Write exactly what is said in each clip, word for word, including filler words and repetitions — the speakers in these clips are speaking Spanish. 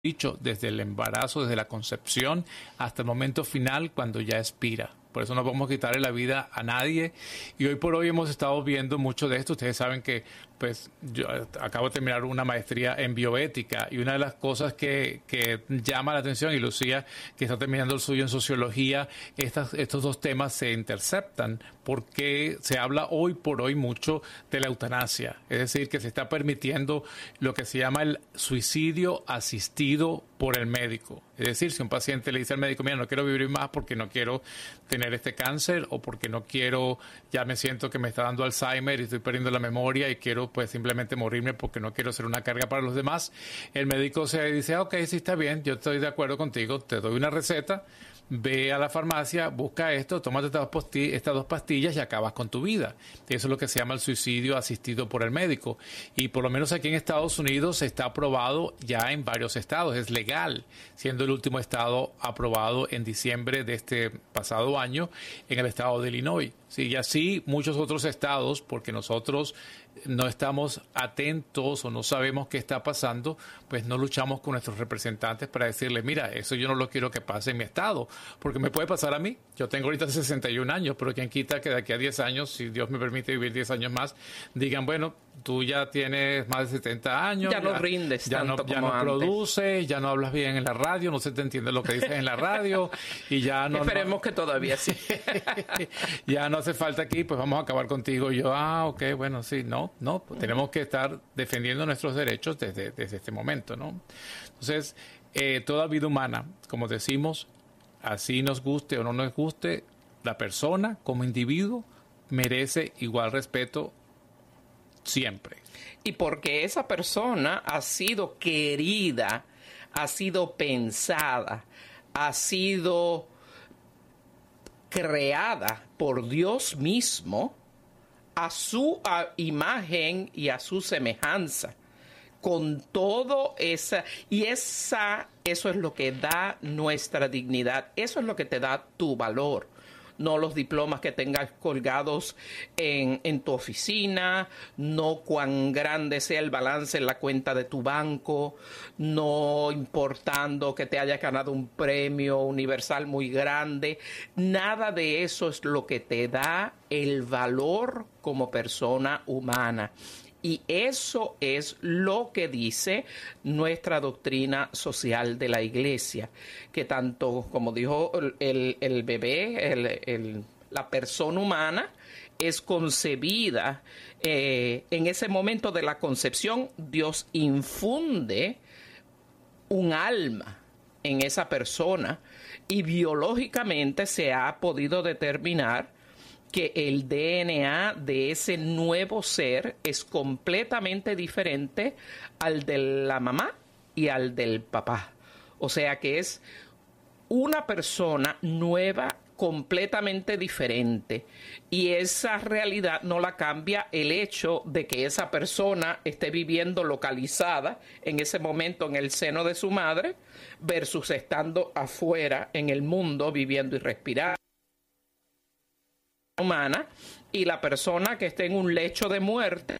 dicho, desde el embarazo, desde la concepción, hasta el momento final, cuando ya expira. Por eso no podemos quitarle la vida a nadie. Y hoy por hoy hemos estado viendo mucho de esto. Ustedes saben que pues yo acabo de terminar una maestría en bioética, y una de las cosas que, que llama la atención, y Lucía, que está terminando el suyo en sociología, estas, estos dos temas se interceptan porque se habla hoy por hoy mucho de la eutanasia. Es decir, que se está permitiendo lo que se llama el suicidio asistido por el médico. Es decir, si un paciente le dice al médico, mira, no quiero vivir más porque no quiero tener este cáncer, o porque no quiero, ya me siento que me está dando Alzheimer y estoy perdiendo la memoria y quiero pues simplemente morirme porque no quiero ser una carga para los demás, el médico se dice, ah, ok, sí, está bien, yo estoy de acuerdo contigo, te doy una receta, ve a la farmacia, busca esto, tómate estas dos, estas dos pastillas y acabas con tu vida. Eso es lo que se llama el suicidio asistido por el médico. Y por lo menos aquí en Estados Unidos está aprobado ya en varios estados, es legal, siendo el último estado aprobado en diciembre de este pasado año en el estado de Illinois. Sí, y así muchos otros estados, porque nosotros no estamos atentos o no sabemos qué está pasando, pues no luchamos con nuestros representantes para decirle, mira, eso yo no lo quiero que pase en mi estado, porque me puede pasar a mí. Yo tengo ahorita sesenta y un años, pero quien quita que de aquí a diez años, si Dios me permite vivir diez años más, digan, bueno, tú ya tienes más de setenta años. Ya no ya, rindes ya tanto no, ya como no antes. produces, ya no hablas bien en la radio, no se te entiende lo que dices en la radio, y ya no... Esperemos no, que todavía sí. Ya no hace falta aquí, pues vamos a acabar contigo. Y yo, ah, ok, bueno, sí, no, no, pues tenemos que estar defendiendo nuestros derechos desde, desde este momento, ¿no? Entonces, eh, toda vida humana, como decimos, así nos guste o no nos guste, la persona como individuo merece igual respeto siempre. Y porque esa persona ha sido querida, ha sido pensada, ha sido creada por Dios mismo a su a imagen y a su semejanza, con todo esa, y esa, eso es lo que da nuestra dignidad, eso es lo que te da tu valor. No los diplomas que tengas colgados en, en tu oficina, no cuán grande sea el balance en la cuenta de tu banco, no importando que te hayas ganado un premio universal muy grande. Nada de eso es lo que te da el valor como persona humana. Y eso es lo que dice nuestra doctrina social de la Iglesia, que tanto, como dijo el, el bebé, el, el, la persona humana, es concebida eh, en ese momento de la concepción. Dios infunde un alma en esa persona, y biológicamente se ha podido determinar que el D N A de ese nuevo ser es completamente diferente al de la mamá y al del papá. O sea que es una persona nueva, completamente diferente. Y esa realidad no la cambia el hecho de que esa persona esté viviendo localizada en ese momento en el seno de su madre versus estando afuera en el mundo viviendo y respirando humana. Y la persona que esté en un lecho de muerte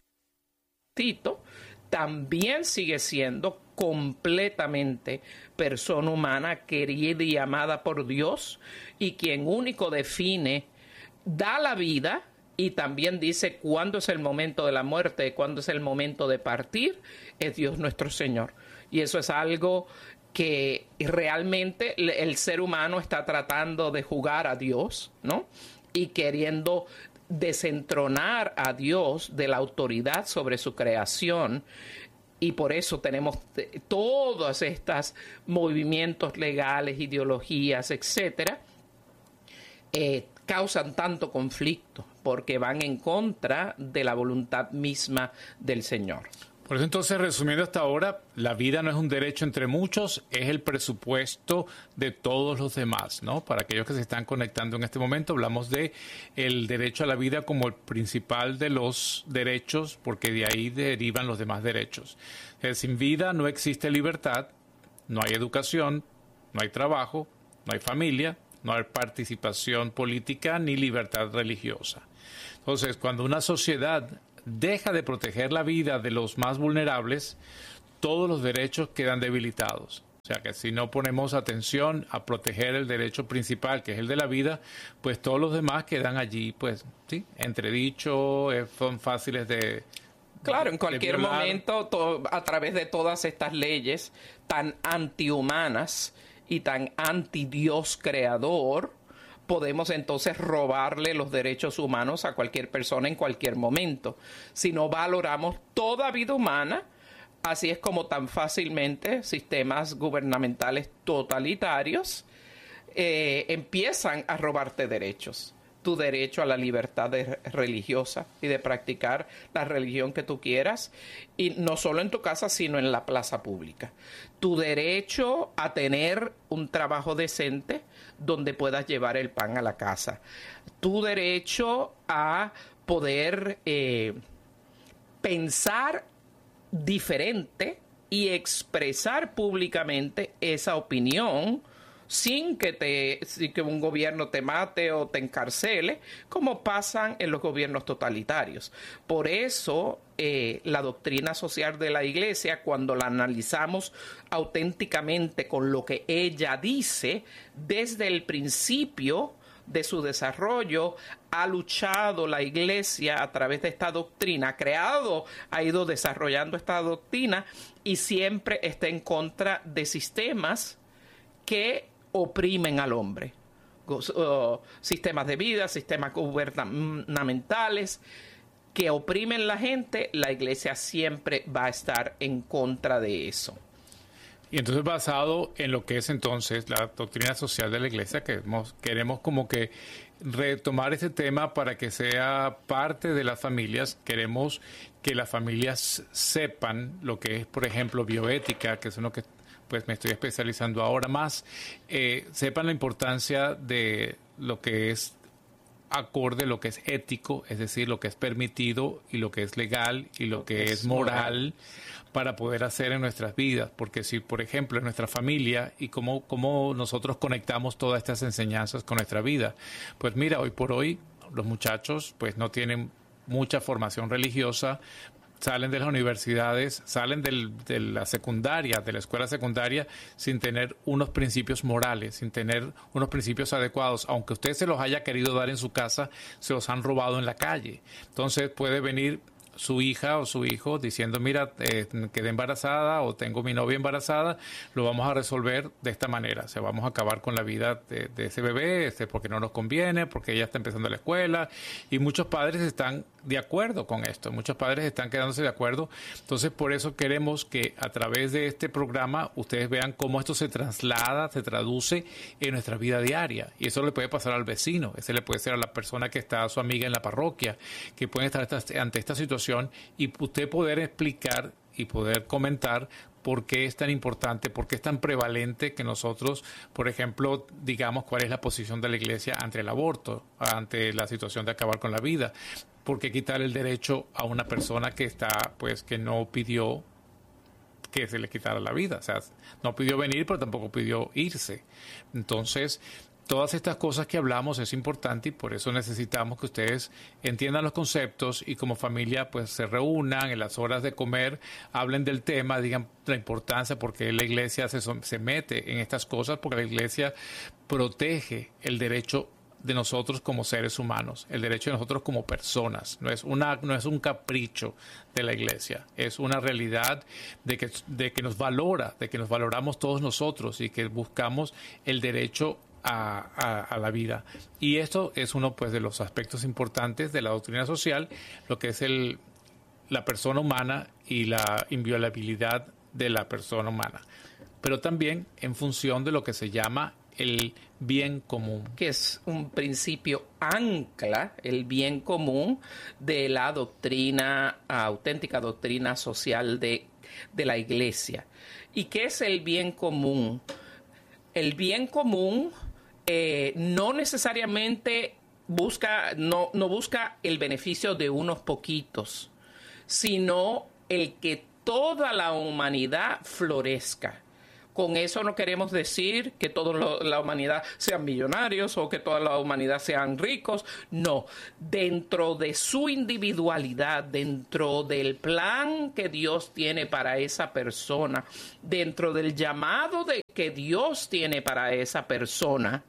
también sigue siendo completamente persona humana, querida y amada por Dios, y quien único define, da la vida y también dice cuándo es el momento de la muerte, cuándo es el momento de partir, es Dios nuestro Señor. Y eso es algo que realmente el ser humano está tratando de jugar a Dios, ¿no? Y queriendo desentronar a Dios de la autoridad sobre su creación. Y por eso tenemos todos estos movimientos legales, ideologías, etcétera, eh, causan tanto conflicto porque van en contra de la voluntad misma del Señor. Por eso entonces, resumiendo hasta ahora, la vida no es un derecho entre muchos, es el presupuesto de todos los demás, ¿no? Para aquellos que se están conectando en este momento, hablamos de el derecho a la vida como el principal de los derechos, porque de ahí derivan los demás derechos. Eh, sin vida no existe libertad, no hay educación, no hay trabajo, no hay familia, no hay participación política ni libertad religiosa. Entonces, cuando una sociedad deja de proteger la vida de los más vulnerables, todos los derechos quedan debilitados. O sea que si no ponemos atención a proteger el derecho principal, que es el de la vida, pues todos los demás quedan allí, pues, sí, entredicho, eh, son fáciles de... Claro, en cualquier momento, to- a través de todas estas leyes tan antihumanas y tan anti-Dios creador, podemos entonces robarle los derechos humanos a cualquier persona en cualquier momento. Si no valoramos toda vida humana, así es como tan fácilmente sistemas gubernamentales totalitarios eh, empiezan a robarte derechos. Tu derecho a la libertad de, religiosa y de practicar la religión que tú quieras, y no solo en tu casa, sino en la plaza pública. Tu derecho a tener un trabajo decente donde puedas llevar el pan a la casa. Tu derecho a poder eh, pensar diferente y expresar públicamente esa opinión sin que te sin que un gobierno te mate o te encarcele, como pasan en los gobiernos totalitarios. Por eso eh, la doctrina social de la Iglesia, cuando la analizamos auténticamente con lo que ella dice, desde el principio de su desarrollo, ha luchado la Iglesia a través de esta doctrina, ha creado, ha ido desarrollando esta doctrina y siempre está en contra de sistemas que oprimen al hombre. Uh, sistemas de vida, sistemas gubernamentales que oprimen a la gente, la Iglesia siempre va a estar en contra de eso. Y entonces, basado en lo que es entonces la doctrina social de la Iglesia, que hemos, queremos como que retomar este tema para que sea parte de las familias. Queremos que las familias sepan lo que es, por ejemplo, bioética, que es uno que pues me estoy especializando ahora más, eh, sepan la importancia de lo que es acorde, lo que es ético, es decir, lo que es permitido y lo que es legal y lo que es moral para poder hacer en nuestras vidas. Porque si, por ejemplo, en nuestra familia y cómo, cómo nosotros conectamos todas estas enseñanzas con nuestra vida, pues mira, hoy por hoy los muchachos pues no tienen mucha formación religiosa, salen de las universidades, salen del, de la secundaria, de la escuela secundaria, sin tener unos principios morales, sin tener unos principios adecuados. Aunque usted se los haya querido dar en su casa, se los han robado en la calle. Entonces puede venir su hija o su hijo diciendo, mira, eh, quedé embarazada o tengo mi novia embarazada, lo vamos a resolver de esta manera. O sea, vamos a acabar con la vida de, de ese bebé este, porque no nos conviene, porque ella está empezando la escuela. Y muchos padres están de acuerdo con esto, muchos padres están quedándose de acuerdo. Entonces, por eso queremos que a través de este programa ustedes vean cómo esto se traslada, se traduce en nuestra vida diaria. Y eso le puede pasar al vecino, ese le puede ser a la persona que está, a su amiga en la parroquia, que pueden estar ante esta situación y usted poder explicar y poder comentar por qué es tan importante, por qué es tan prevalente que nosotros, por ejemplo, digamos cuál es la posición de la Iglesia ante el aborto, ante la situación de acabar con la vida. ¿Por qué quitar el derecho a una persona que está, pues, que no pidió que se le quitara la vida? O sea, no pidió venir, pero tampoco pidió irse. Entonces, todas estas cosas que hablamos es importante y por eso necesitamos que ustedes entiendan los conceptos y como familia pues se reúnan en las horas de comer, hablen del tema, digan la importancia, porque la Iglesia se, se mete en estas cosas, porque la Iglesia protege el derecho de nosotros como seres humanos, el derecho de nosotros como personas. No es una, no es un capricho de la Iglesia, es una realidad de que, de que nos valora, de que nos valoramos todos nosotros y que buscamos el derecho A, a, a la vida. Y esto es uno pues de los aspectos importantes de la doctrina social, lo que es el, la persona humana y la inviolabilidad de la persona humana, pero también en función de lo que se llama el bien común, que es un principio ancla, el bien común de la doctrina, auténtica doctrina social de, de la Iglesia. ¿Y qué es el bien común? El bien común Eh, no necesariamente busca, no, no busca el beneficio de unos poquitos, sino el que toda la humanidad florezca. Con eso no queremos decir que toda la humanidad sean millonarios o que toda la humanidad sean ricos. No, dentro de su individualidad, dentro del plan que Dios tiene para esa persona, dentro del llamado de que Dios tiene para esa persona,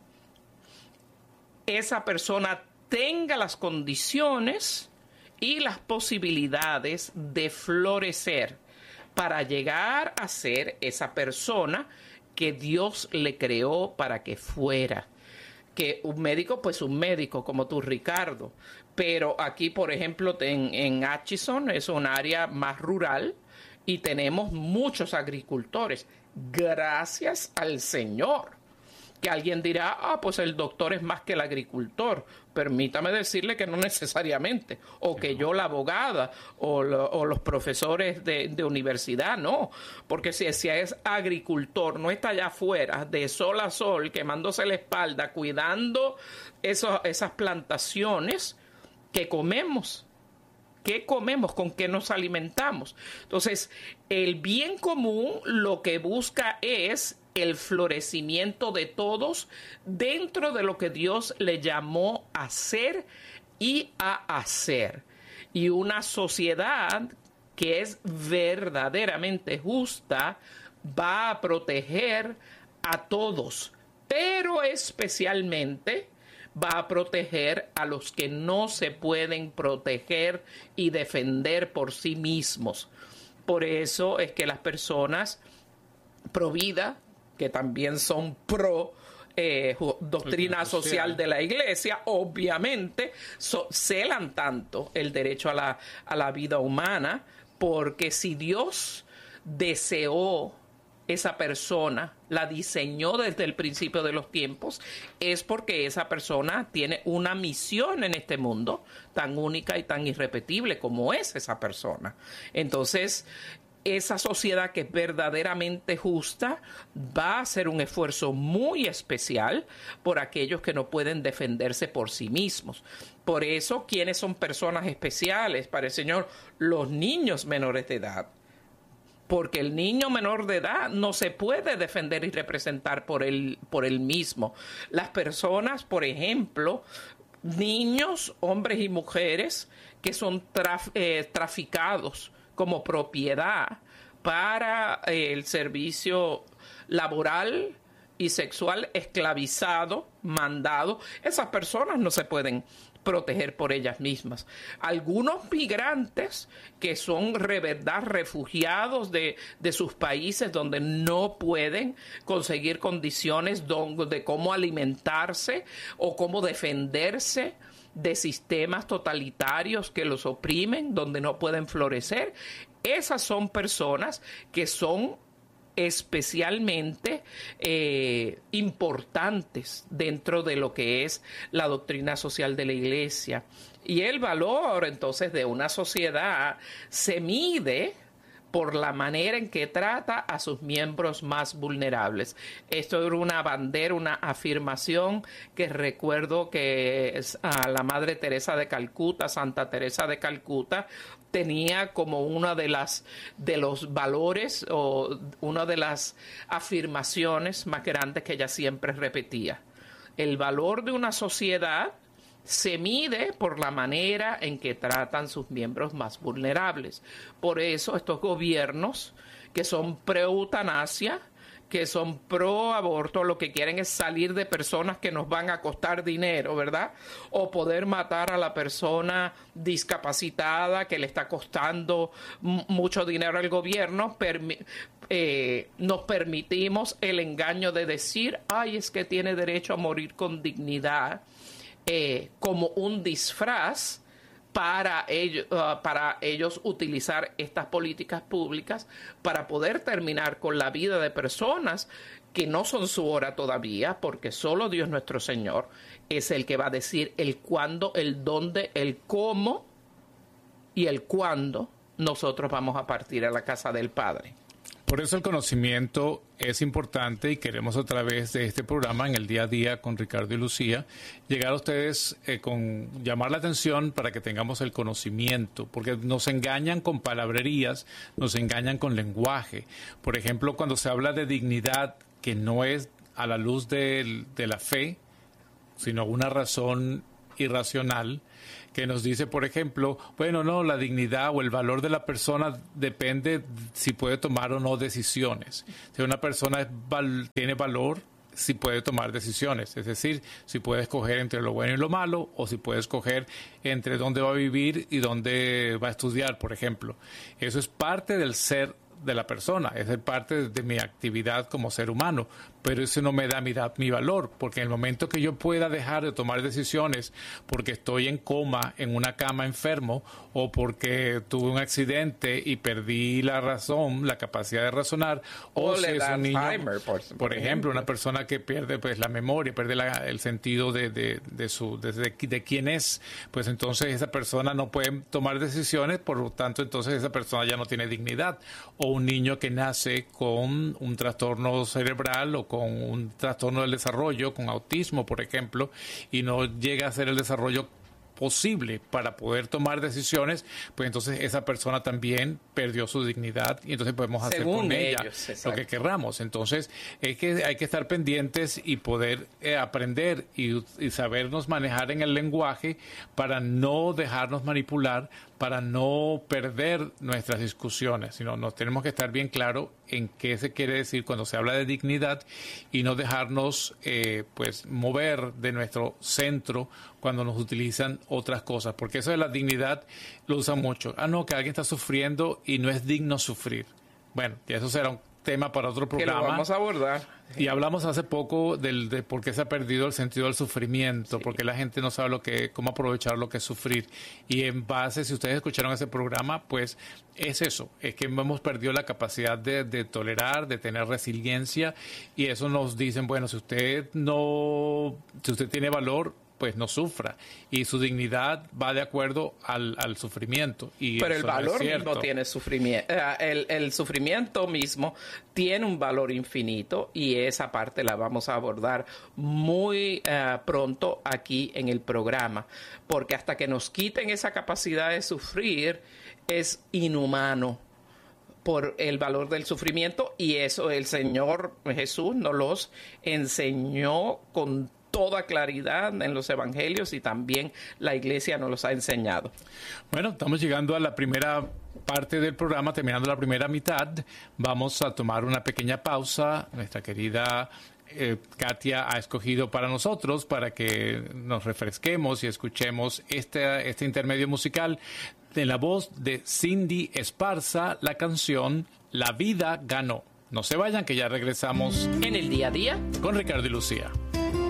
esa persona tenga las condiciones y las posibilidades de florecer para llegar a ser esa persona que Dios le creó para que fuera. Que un médico, pues un médico, como tú, Ricardo. Pero aquí, por ejemplo, en, en Atchison es un área más rural y tenemos muchos agricultores. Gracias al Señor. Que alguien dirá, ah, pues el doctor es más que el agricultor. Permítame decirle que no necesariamente. O que yo, la abogada, o, lo, o los profesores de, de universidad, no. Porque si, si es agricultor, no está allá afuera, de sol a sol, quemándose la espalda, cuidando esos, esas plantaciones que comemos. ¿Qué comemos? ¿Con qué nos alimentamos? Entonces, el bien común lo que busca es el florecimiento de todos dentro de lo que Dios le llamó a ser y a hacer. Y una sociedad que es verdaderamente justa va a proteger a todos, pero especialmente va a proteger a los que no se pueden proteger y defender por sí mismos. Por eso es que las personas pro vida, que también son pro eh, doctrina social de la iglesia, obviamente so, celan tanto el derecho a la, a la vida humana, porque si Dios deseó esa persona, la diseñó desde el principio de los tiempos, es porque esa persona tiene una misión en este mundo tan única y tan irrepetible como es esa persona. Entonces, esa sociedad que es verdaderamente justa va a hacer un esfuerzo muy especial por aquellos que no pueden defenderse por sí mismos. Por eso, ¿quiénes son personas especiales para el Señor? Los niños menores de edad. Porque el niño menor de edad no se puede defender y representar por él, por él mismo. Las personas, por ejemplo, niños, hombres y mujeres que son traf, eh, traficados como propiedad para eh, el servicio laboral y sexual, esclavizado, mandado, esas personas no se pueden proteger por ellas mismas. Algunos migrantes que son de verdad refugiados de, de sus países donde no pueden conseguir condiciones de, de cómo alimentarse o cómo defenderse de sistemas totalitarios que los oprimen, donde no pueden florecer. Esas son personas que son especialmente eh, importantes dentro de lo que es la doctrina social de la Iglesia. Y el valor, entonces, de una sociedad se mide por la manera en que trata a sus miembros más vulnerables. Esto era una bandera, una afirmación que recuerdo que a la Madre Teresa de Calcuta, Santa Teresa de Calcuta, tenía como una de las de los valores o una de las afirmaciones más grandes que ella siempre repetía. El valor de una sociedad se mide por la manera en que tratan sus miembros más vulnerables. Por eso estos gobiernos que son pro-eutanasia, que son pro-aborto, lo que quieren es salir de personas que nos van a costar dinero, ¿verdad? O poder matar a la persona discapacitada que le está costando mucho dinero al gobierno. Permi- eh, nos permitimos el engaño de decir, ay, es que tiene derecho a morir con dignidad, eh, como un disfraz para ellos, uh, para ellos utilizar estas políticas públicas para poder terminar con la vida de personas que no son su hora todavía, porque solo Dios nuestro Señor es el que va a decir el cuándo, el dónde, el cómo y el cuándo nosotros vamos a partir a la casa del Padre. Por eso el conocimiento es importante y queremos a través de este programa en el día a día con Ricardo y Lucía llegar a ustedes eh, con llamar la atención para que tengamos el conocimiento, porque nos engañan con palabrerías, nos engañan con lenguaje. Por ejemplo, cuando se habla de dignidad, que no es a la luz de, de la fe, sino una razón irracional, que nos dice, por ejemplo, bueno, no, la dignidad o el valor de la persona depende si puede tomar o no decisiones. Si una persona es val- tiene valor, si puede tomar decisiones, es decir, si puede escoger entre lo bueno y lo malo, o si puede escoger entre dónde va a vivir y dónde va a estudiar, por ejemplo. Eso es parte del ser de la persona, es parte de mi actividad como ser humano, pero eso no me da mi, da mi valor, porque en el momento que yo pueda dejar de tomar decisiones porque estoy en coma, en una cama enfermo, o porque tuve un accidente y perdí la razón, la capacidad de razonar, o, o si es un niño, por, por ejemplo, una persona que pierde pues la memoria, pierde la, el sentido de, de, de su de, de, de quién es, pues entonces esa persona no puede tomar decisiones, por lo tanto entonces esa persona ya no tiene dignidad. O un niño que nace con un trastorno cerebral o con un trastorno del desarrollo, con autismo, por ejemplo, y no llega a hacer el desarrollo posible para poder tomar decisiones, pues entonces esa persona también perdió su dignidad y entonces podemos hacer Según con ella ellos, lo que querramos. Entonces es que hay que estar pendientes y poder eh, aprender y, y sabernos manejar en el lenguaje para no dejarnos manipular, para no perder nuestras discusiones, sino nos tenemos que estar bien claro en qué se quiere decir cuando se habla de dignidad y no dejarnos eh, pues mover de nuestro centro cuando nos utilizan otras cosas, porque eso de la dignidad lo usan mucho. Ah, no, que alguien está sufriendo y no es digno sufrir. Bueno, y eso será un tema para otro programa. Que lo vamos a abordar. Y hablamos hace poco del, de por qué se ha perdido el sentido del sufrimiento, sí. Porque la gente no sabe lo que, cómo aprovechar lo que es sufrir. Y en base, si ustedes escucharon ese programa, pues es eso, es que hemos perdido la capacidad de, de tolerar, de tener resiliencia, y eso nos dicen, bueno, si usted no, si usted tiene valor, pues no sufra, y su dignidad va de acuerdo al, al sufrimiento. Y pero el valor no mismo tiene sufrimiento, uh, el, el sufrimiento mismo tiene un valor infinito, y esa parte la vamos a abordar muy uh, pronto aquí en el programa, porque hasta que nos quiten esa capacidad de sufrir es inhumano por el valor del sufrimiento, y eso el Señor Jesús nos los enseñó con toda claridad en los evangelios, y también la iglesia nos los ha enseñado. Bueno, estamos llegando a la primera parte del programa, terminando la primera mitad. Vamos a tomar una pequeña pausa. Nuestra querida eh, Katia ha escogido para nosotros, para que nos refresquemos y escuchemos este, este intermedio musical de la voz de Cindy Esparza, la canción La Vida Ganó. No se vayan, que ya regresamos en el día a día con Ricardo y Lucía.